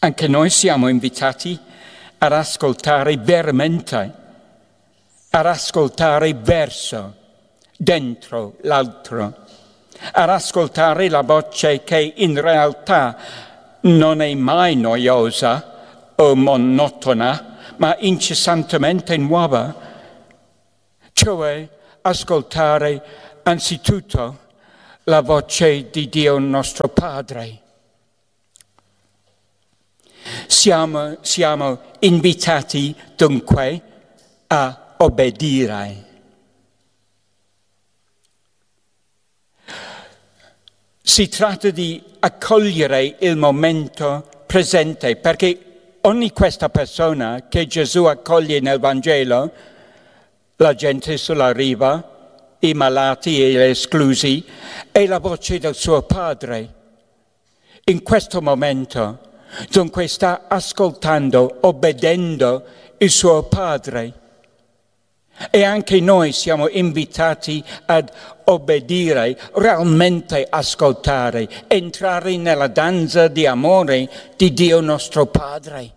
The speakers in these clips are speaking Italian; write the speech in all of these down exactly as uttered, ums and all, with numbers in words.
Anche noi siamo invitati ad ascoltare veramente, ad ascoltare verso, dentro l'altro, ad ascoltare la voce che in realtà non è mai noiosa o monotona, ma incessantemente nuova, cioè ascoltare anzitutto la voce di Dio nostro Padre. Siamo, siamo invitati dunque a obbedire. Si tratta di accogliere il momento presente, perché ogni questa persona che Gesù accoglie nel Vangelo, la gente sulla riva, i malati e gli esclusi, è la voce del suo Padre. In questo momento, dunque, sta ascoltando, obbedendo il suo Padre. E anche noi siamo invitati ad obbedire, realmente ascoltare, entrare nella danza di amore di Dio nostro Padre.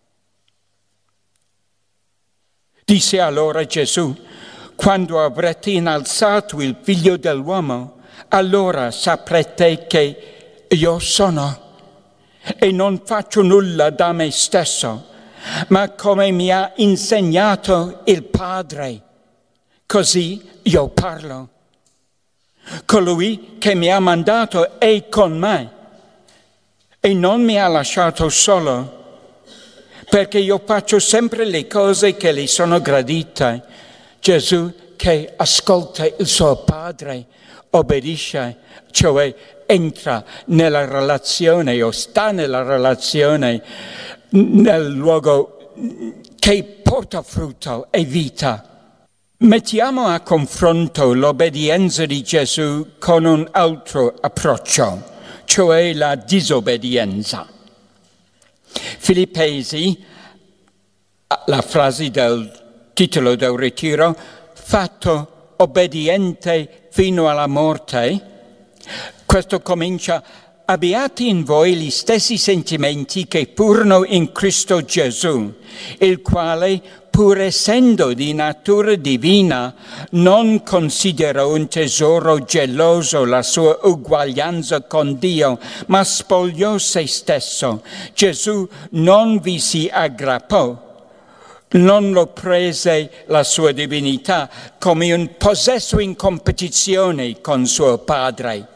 Disse allora Gesù: quando avrete innalzato il Figlio dell'uomo, allora saprete che io sono e non faccio nulla da me stesso, ma come mi ha insegnato il Padre, così io parlo. Colui che mi ha mandato è con me e non mi ha lasciato solo, perché io faccio sempre le cose che gli sono gradite. Gesù che ascolta il suo Padre, obbedisce, cioè entra nella relazione o sta nella relazione, nel luogo che porta frutto e vita. Mettiamo a confronto l'obbedienza di Gesù con un altro approccio, cioè la disobbedienza. Filippesi, la frase del titolo del ritiro, fatto obbediente fino alla morte, questo comincia: abbiate in voi gli stessi sentimenti che furono in Cristo Gesù, il quale, pur essendo di natura divina, non considerò un tesoro geloso la sua uguaglianza con Dio, ma spogliò se stesso. Gesù non vi si aggrappò, non lo prese la sua divinità come un possesso in competizione con suo Padre.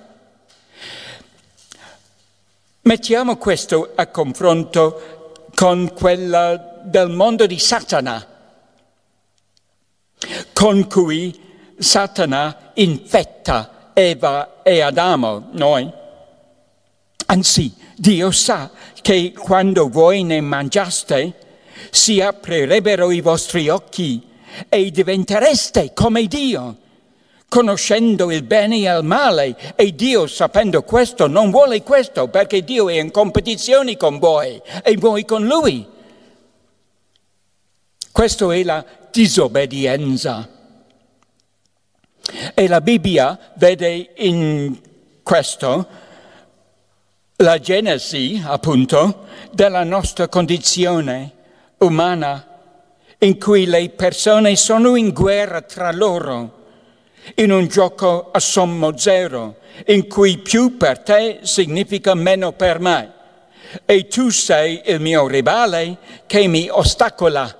Mettiamo questo a confronto con quella del mondo di Satana, con cui Satana infetta Eva e Adamo, noi. Anzi, Dio sa che quando voi ne mangiaste, si aprirebbero i vostri occhi e diventereste come Dio, conoscendo il bene e il male. E Dio, sapendo questo, non vuole questo, perché Dio è in competizione con voi e voi con Lui. Questa è la disobbedienza. E la Bibbia vede in questo la genesi, appunto, della nostra condizione umana, in cui le persone sono in guerra tra loro, in un gioco a sommo zero, in cui più per te significa meno per me, e tu sei il mio rivale che mi ostacola.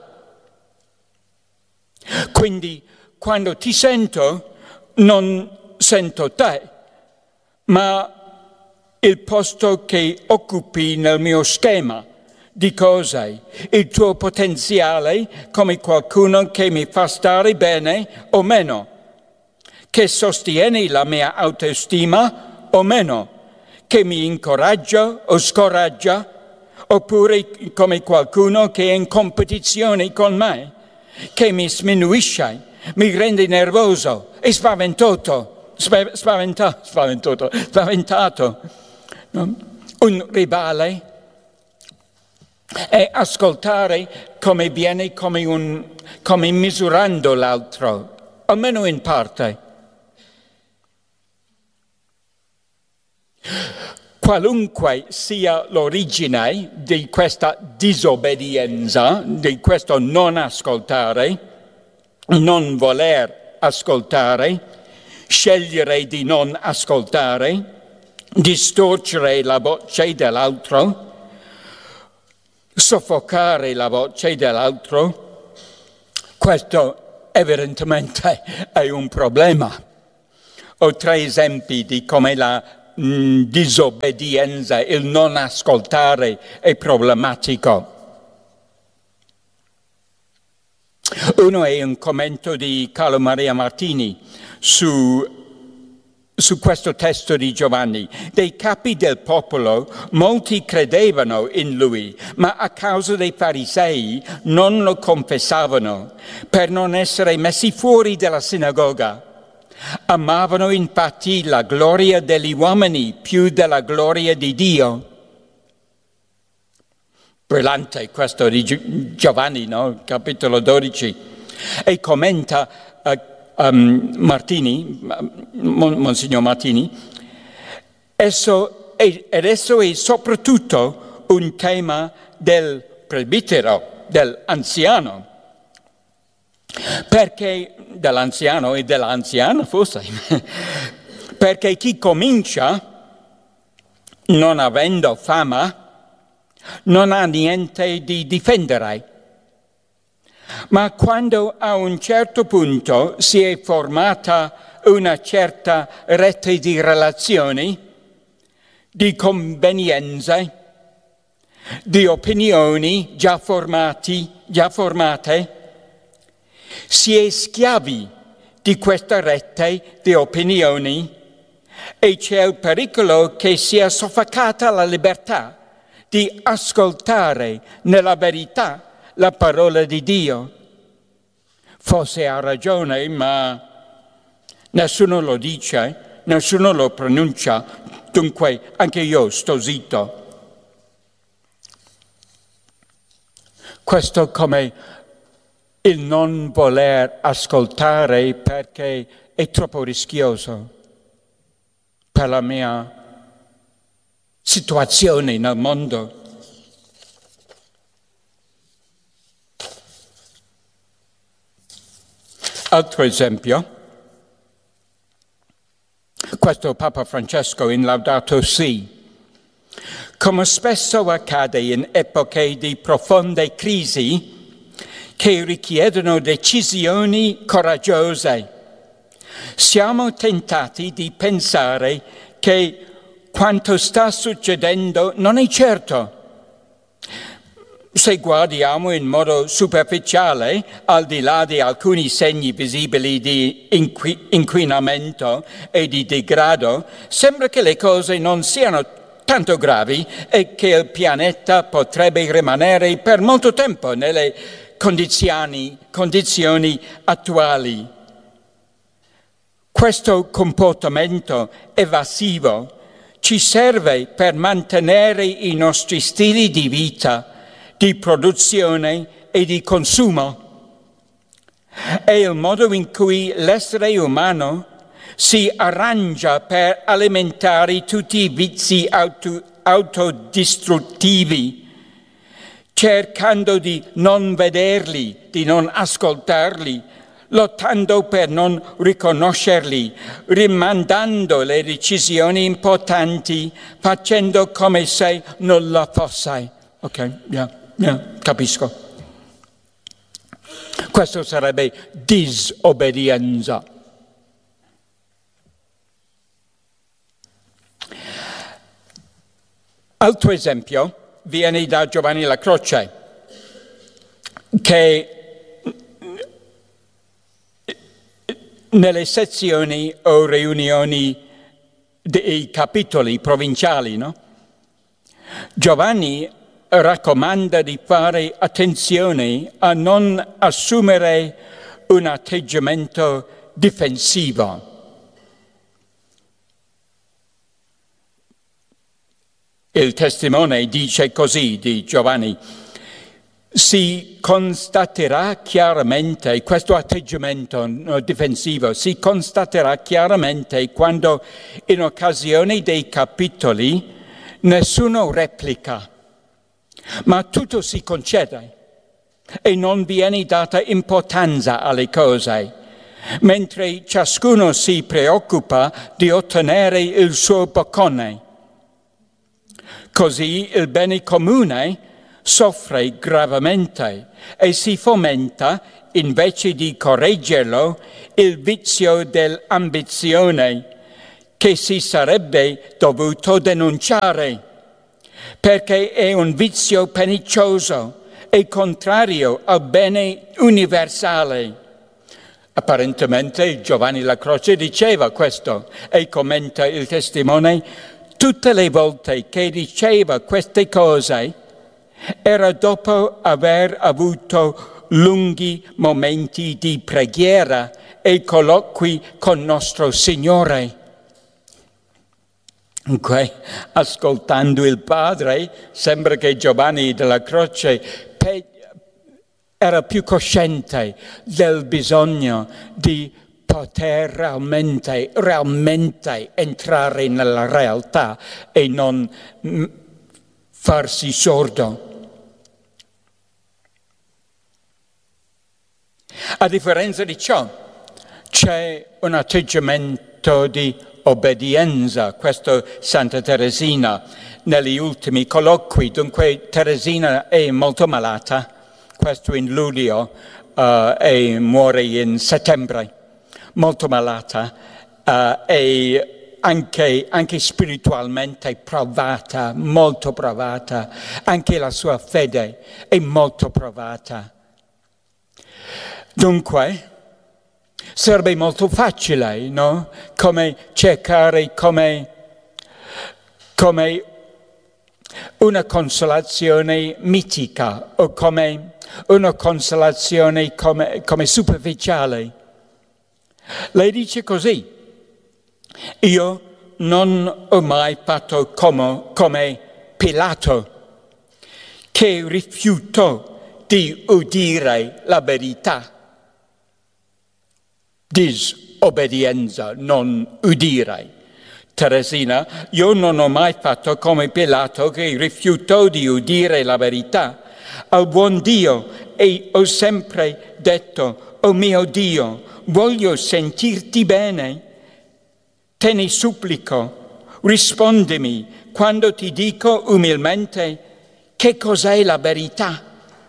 Quindi, quando ti sento, non sento te, ma il posto che occupi nel mio schema di cose, il tuo potenziale come qualcuno che mi fa stare bene o meno, che sostiene la mia autostima o meno, che mi incoraggia o scoraggia, oppure come qualcuno che è in competizione con me, che mi sminuisce, mi rende nervoso e spaventato, spaventato, spaventato, spaventato. Un rivale è ascoltare come viene, come, un, come misurando l'altro, almeno in parte. Qualunque sia l'origine di questa disobbedienza, di questo non ascoltare, non voler ascoltare, scegliere di non ascoltare, distorcere la voce dell'altro, soffocare la voce dell'altro, questo evidentemente è un problema. Ho tre esempi di come la mh, disobbedienza, il non ascoltare è problematico. Uno è un commento di Carlo Maria Martini su Su questo testo di Giovanni. Dei capi del popolo molti credevano in lui, ma a causa dei farisei non lo confessavano per non essere messi fuori dalla sinagoga. Amavano infatti la gloria degli uomini più della gloria di Dio. Brillante questo di Giovanni, no? Capitolo dodici. E commenta uh, Um, Martini, Monsignor Martini, esso è, ed esso è soprattutto un tema del presbitero, dell'anziano, perché dell'anziano e dell'anziana forse, perché chi comincia, non avendo fama, non ha niente di difendere. Ma quando a un certo punto si è formata una certa rete di relazioni, di convenienze, di opinioni già formati, già formate, si è schiavi di questa rete di opinioni e c'è il pericolo che sia soffocata la libertà di ascoltare nella verità la parola di Dio. Forse ha ragione, ma nessuno lo dice, nessuno lo pronuncia, dunque anche io sto zitto. Questo come il non voler ascoltare perché è troppo rischioso per la mia situazione nel mondo. Altro esempio, questo Papa Francesco in Laudato Si. Come spesso accade in epoche di profonde crisi che richiedono decisioni coraggiose, siamo tentati di pensare che quanto sta succedendo non è certo. Se guardiamo in modo superficiale, al di là di alcuni segni visibili di inqui- inquinamento e di degrado, sembra che le cose non siano tanto gravi e che il pianeta potrebbe rimanere per molto tempo nelle condizioni, condizioni attuali. Questo comportamento evasivo ci serve per mantenere i nostri stili di vita, di produzione e di consumo. È il modo in cui l'essere umano si arrangia per alimentare tutti i vizi auto, autodistruttivi, cercando di non vederli, di non ascoltarli, lottando per non riconoscerli, rimandando le decisioni importanti, facendo come se non la fosse. Ok, yeah. Yeah, capisco. Questo sarebbe disobbedienza. Altro esempio viene da Giovanni La Croce, che nelle sezioni o riunioni dei capitoli provinciali, no? Giovanni raccomanda di fare attenzione a non assumere un atteggiamento difensivo. Il testimone dice così di Giovanni: si constaterà chiaramente, questo atteggiamento difensivo si constaterà chiaramente quando in occasione dei capitoli Nessuno replica, ma tutto si concede e non viene data importanza alle cose, mentre ciascuno si preoccupa di ottenere il suo boccone. Così il bene comune soffre gravemente e si fomenta, invece di correggerlo, il vizio dell'ambizione che si sarebbe dovuto denunciare, perché è un vizio pernicioso e contrario al bene universale. Apparentemente Giovanni la Croce diceva questo e commenta il testimone: tutte le volte che diceva queste cose era dopo aver avuto lunghi momenti di preghiera e colloqui con nostro Signore. Dunque, ascoltando il Padre, sembra che Giovanni della Croce era più cosciente del bisogno di poter realmente, realmente entrare nella realtà e non farsi sordo. A differenza di ciò, c'è un atteggiamento di obbedienza. Questo Santa Teresina negli ultimi colloqui. Dunque Teresina è molto malata, questo in luglio uh, e muore in settembre, molto malata uh, e anche, anche spiritualmente provata, molto provata, anche la sua fede è molto provata. Dunque, sarebbe molto facile, no? Come cercare come, come una consolazione mitica o come una consolazione come, come superficiale. Lei dice così: io non ho mai fatto come, come Pilato, che rifiutò di udire la verità. Disobbedienza, non udire. Teresina: io non ho mai fatto come Pilato, che rifiutò di udire la verità al buon Dio, e ho sempre detto: oh mio Dio, voglio sentirti bene, te ne supplico, rispondimi quando ti dico umilmente che cos'è la verità.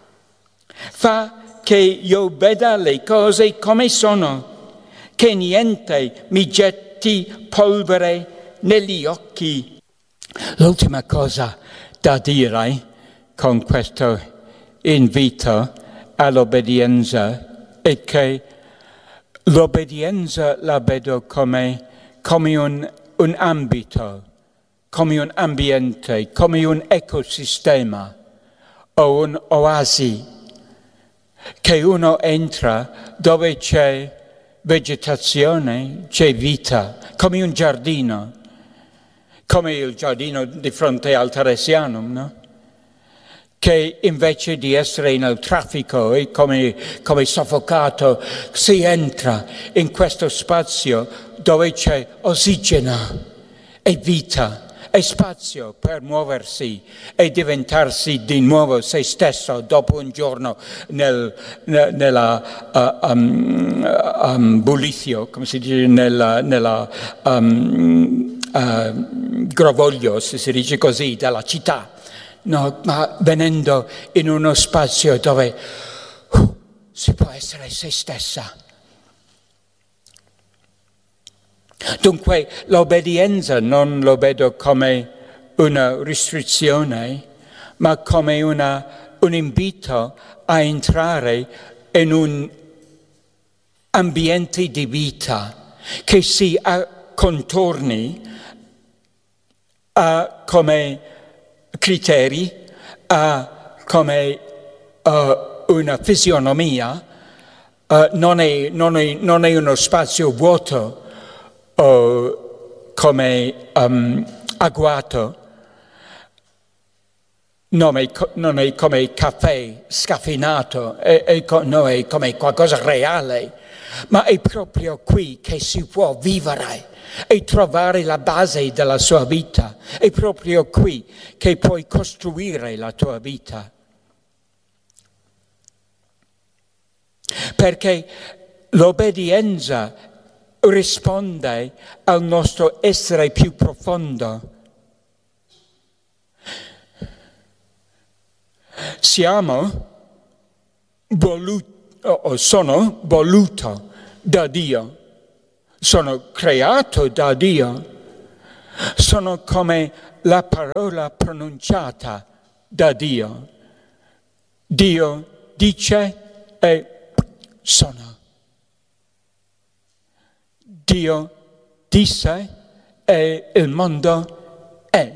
Fa che io veda le cose come sono, che niente mi getti polvere negli occhi. L'ultima cosa da dire con questo invito all'obbedienza è che l'obbedienza la vedo come, come un, un ambito, come un ambiente, come un ecosistema o un oasi che uno entra dove c'è vegetazione, c'è vita, come un giardino, come il giardino di fronte al Teresianum, no? Che invece di essere nel traffico e come, come soffocato, si entra in questo spazio dove c'è ossigeno e vita e spazio per muoversi e diventarsi di nuovo se stesso dopo un giorno nel, nella uh, um, um, bullizio, come si dice, nella, nella um, uh, grovoglio, se si dice così, della città. No, ma venendo in uno spazio dove uh, si può essere se stessa. Dunque l'obbedienza non lo vedo come una restrizione, ma come una, un invito a entrare in un ambiente di vita che si contorni a come criteri, ha come uh, una fisionomia, uh, non, è, non, è, non è uno spazio vuoto o come um, agguato, non è, non è come caffè scaffinato, è, è, no, è come qualcosa reale, ma è proprio qui che si può vivere, e trovare la base della sua vita. È proprio qui che puoi costruire la tua vita. Perché l'obbedienza risponde al nostro essere più profondo. Siamo voluti, o sono voluto da Dio, sono creato da Dio, sono come la parola pronunciata da Dio. Dio dice e sono. Dio disse e il mondo è.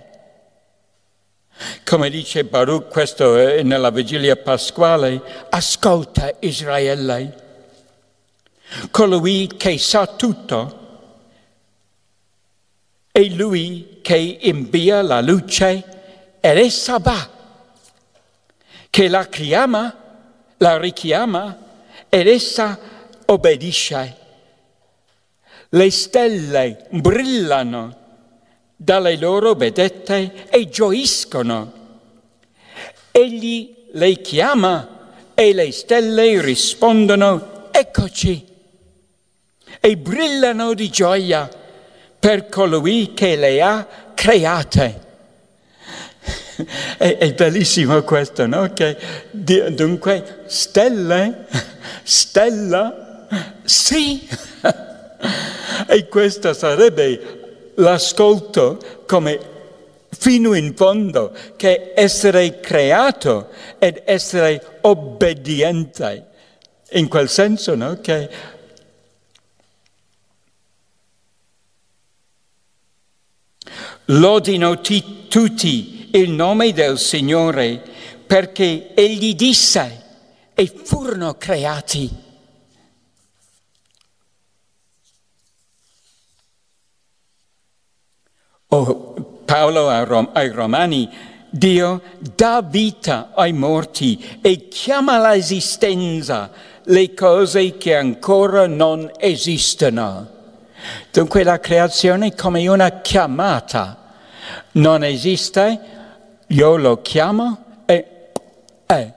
Come dice Baruch, questo è nella vigilia pasquale, ascolta Israele, colui che sa tutto è lui che invia la luce ed essa va, che la chiama, la richiama ed essa obbedisce. Le stelle brillano dalle loro vedette e gioiscono. Egli le chiama e le stelle rispondono, eccoci, e brillano di gioia per colui che le ha create. È, è bellissimo questo, no? Che dunque stelle, stella, sì. E questo sarebbe l'ascolto come fino in fondo, che essere creato ed essere obbediente. In quel senso, no? Che lodino ti, tutti il nome del Signore, perché Egli disse e furono creati. Oh, Paolo ai Romani, Dio dà vita ai morti e chiama all'esistenza le cose che ancora non esistono. Dunque la creazione è come una chiamata. Non esiste, io lo chiamo e è.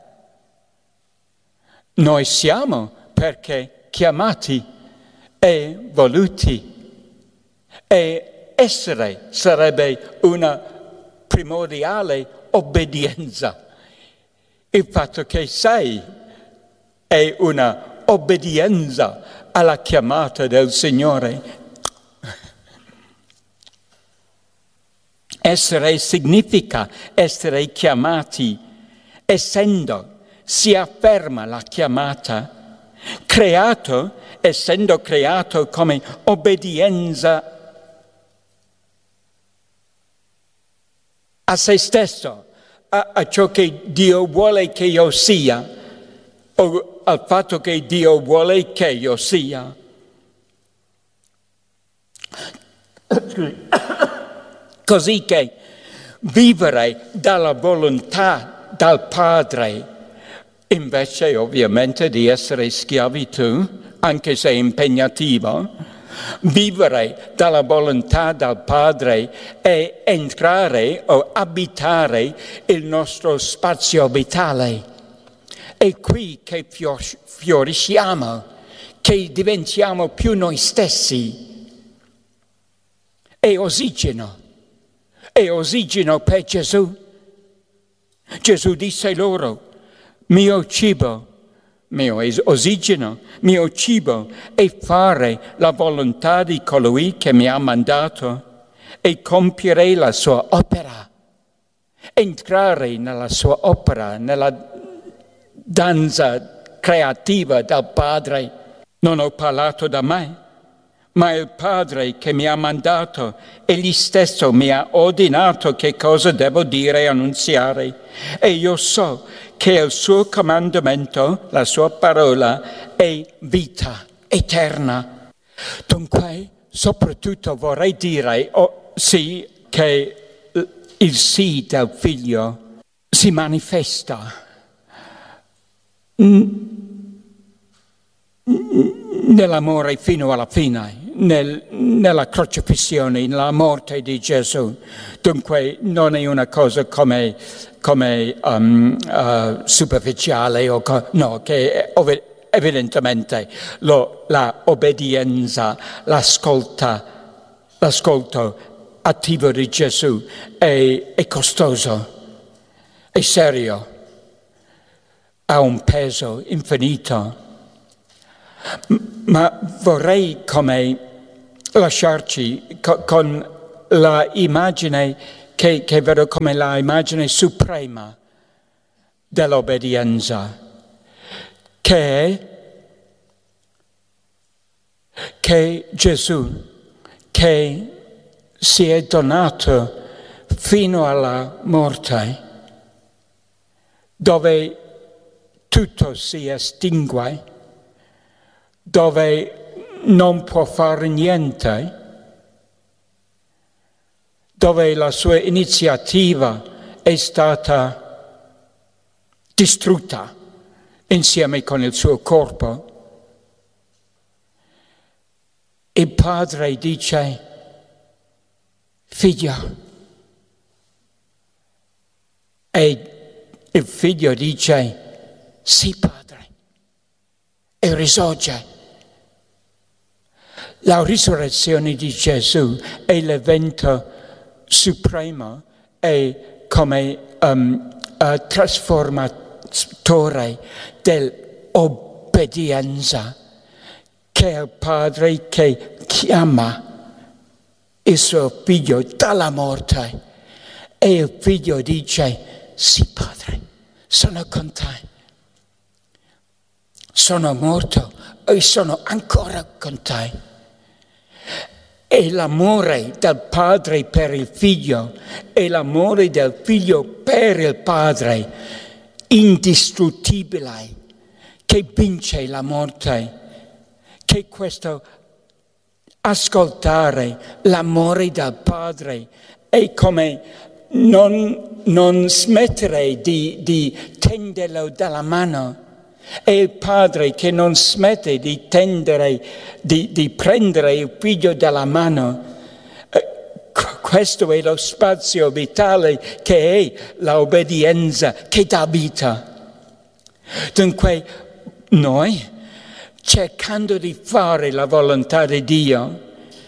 Noi siamo perché chiamati e voluti. E essere sarebbe una primordiale obbedienza. Il fatto che sei è una obbedienza alla chiamata del Signore. Essere significa essere chiamati, essendo si afferma la chiamata. Creato, essendo creato come obbedienza a se stesso, a, a ciò che Dio vuole che io sia, o al fatto che Dio vuole che io sia. Così che vivere dalla volontà del Padre, invece ovviamente di essere schiavitù, anche se impegnativo, vivere dalla volontà del Padre è entrare o abitare il nostro spazio vitale. È qui che fiorisciamo, che diventiamo più noi stessi. È ossigeno, è ossigeno per Gesù. Gesù disse loro, mio cibo, mio ossigeno, mio cibo è fare la volontà di colui che mi ha mandato e compiere la sua opera, entrare nella sua opera, nella danza creativa del Padre. Non ho parlato da me, ma il Padre che mi ha mandato, egli stesso mi ha ordinato che cosa devo dire e annunziare. E io so che il suo comandamento, la sua parola, è vita eterna. Dunque, soprattutto vorrei dire, oh, sì, che il sì del Figlio si manifesta nell'amore fino alla fine. nel, nella crocifissione, nella morte di Gesù. Dunque non è una cosa come, come um, uh, superficiale, o co- no, che ov- evidentemente lo, la obbedienza, l'ascolta, l'ascolto attivo di Gesù è, è costoso, è serio, ha un peso infinito. Ma vorrei come lasciarci co- con la immagine che, che vedo come la immagine suprema dell'obbedienza, che, che Gesù, che si è donato fino alla morte, dove tutto si estingue, dove non può fare niente, dove la sua iniziativa è stata distrutta insieme con il suo corpo. Il padre dice: figlio, e il figlio dice: sì, padre, e risorge. La risurrezione di Gesù è l'evento supremo e come um, uh, trasformatore dell'obbedienza, che è il padre che chiama il suo figlio dalla morte e il figlio dice: sì, padre, sono con te, sono morto e sono ancora con te. E l'amore del padre per il figlio e l'amore del figlio per il padre, indistruttibile, che vince la morte, che questo ascoltare l'amore del padre è come non, non smettere di, di tenderlo dalla mano. È il padre che non smette di tendere, di, di prendere il figlio dalla mano. Eh, questo è lo spazio vitale che è l'obbedienza, che dà vita. Dunque noi, cercando di fare la volontà di Dio,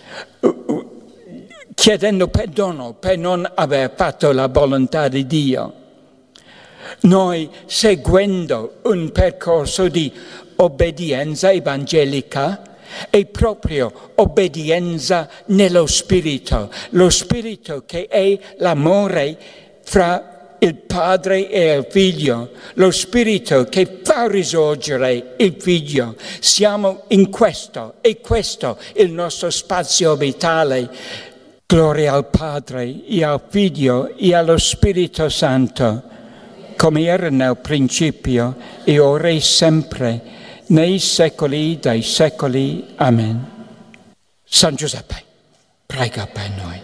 chiedendo perdono per non aver fatto la volontà di Dio, noi seguendo un percorso di obbedienza evangelica e proprio obbedienza nello Spirito, lo Spirito che è l'amore fra il Padre e il Figlio, lo Spirito che fa risorgere il Figlio. Siamo in questo, e questo è il nostro spazio vitale. Gloria al Padre, e al Figlio, e allo Spirito Santo, come era nel principio, e ora e sempre, nei secoli dei secoli. Amen. San Giuseppe, prega per noi.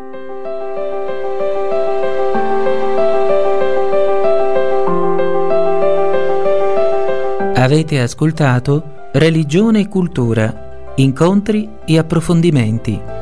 Avete ascoltato Religione e Cultura, incontri e approfondimenti.